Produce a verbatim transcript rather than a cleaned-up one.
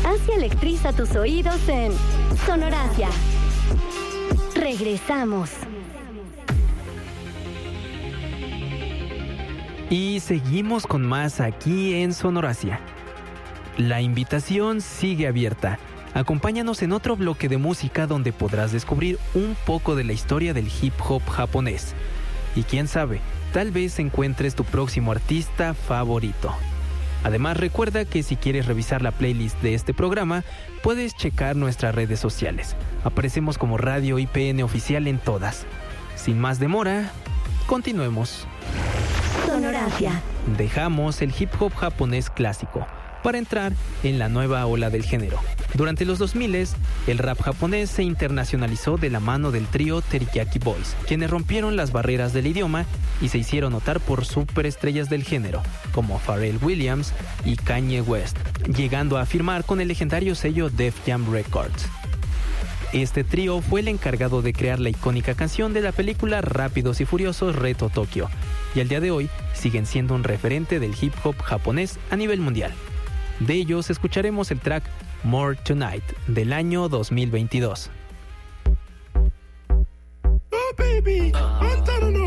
Asia electriza tus oídos en Sonoracia. Regresamos. Y seguimos con más aquí en Sonoracia. La invitación sigue abierta. Acompáñanos en otro bloque de música donde podrás descubrir un poco de la historia del hip hop japonés. Y quién sabe, tal vez encuentres tu próximo artista favorito. Además, recuerda que si quieres revisar la playlist de este programa, puedes checar nuestras redes sociales. Aparecemos como Radio I P N Oficial en todas. Sin más demora, continuemos. Sonoracia. Dejamos el hip hop japonés clásico para entrar en la nueva ola del género. Durante los dos mil, el rap japonés se internacionalizó de la mano del trío Teriyaki Boys, quienes rompieron las barreras del idioma y se hicieron notar por superestrellas del género, como Pharrell Williams y Kanye West, llegando a firmar con el legendario sello Def Jam Records. Este trío fue el encargado de crear la icónica canción de la película Rápidos y Furiosos Reto Tokio, y al día de hoy siguen siendo un referente del hip hop japonés a nivel mundial. De ellos escucharemos el track More Tonight del año dos mil veintidós. Oh baby, uh-huh.